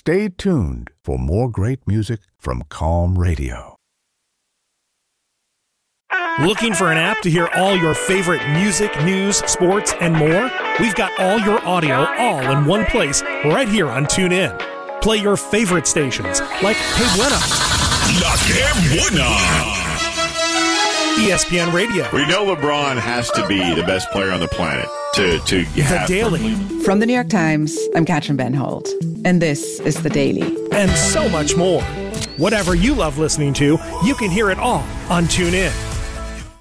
Stay tuned for more great music from Calm Radio. Looking for an app to hear all your favorite music, news, sports, and more? We've got all your audio all in one place right here on TuneIn. Play your favorite stations like Que Buena, La Que Buena, ESPN Radio. We know LeBron has to be the best player on the planet to have. The Daily. From the New York Times, I'm Katrin Benhold, and this is The Daily. And so much more. Whatever you love listening to, you can hear it all on TuneIn.